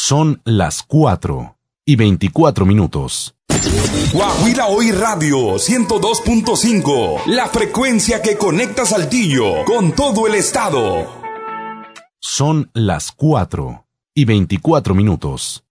Son las 4:24. Guajira Hoy Radio 102.5, la frecuencia que conecta Saltillo con todo el estado. Son las 4:24.